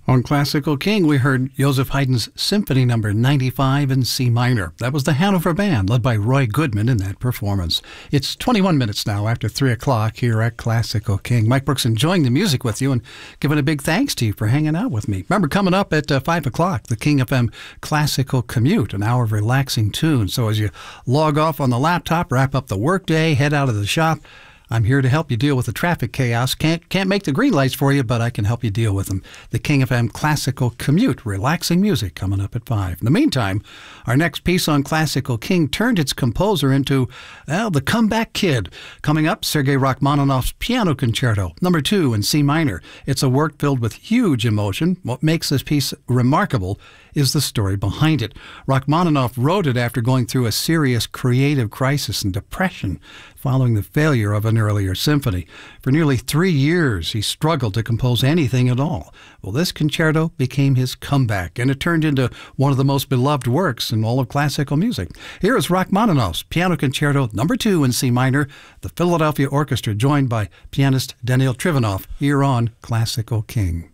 On Classical King, we heard Joseph Haydn's Symphony No. 95 in C minor. That was the Hanover Band, led by Roy Goodman in that performance. It's 21 minutes now after 3 o'clock here at Classical King. Mike Brooks enjoying the music with you and giving a big thanks to you for hanging out with me. Remember, coming up at 5 o'clock, the King FM Classical Commute, an hour of relaxing tunes. So as you log off on the laptop, wrap up the workday, head out of the shop, I'm here to help you deal with the traffic chaos. Can't make the green lights for you, but I can help you deal with them. The King FM Classical Commute, relaxing music coming up at 5. In the meantime, our next piece on Classical King turned its composer into, the comeback kid. Coming up, Sergei Rachmaninoff's Piano Concerto, No. 2 in C minor. It's a work filled with huge emotion. What makes this piece remarkable is the story behind it. Rachmaninoff wrote it after going through a serious creative crisis and depression following the failure of an earlier symphony. For nearly 3 years, he struggled to compose anything at all. Well, this concerto became his comeback, and it turned into one of the most beloved works in all of classical music. Here is Rachmaninoff's Piano Concerto No. 2 in C minor, the Philadelphia Orchestra joined by pianist Daniil Trifonov, here on Classical King.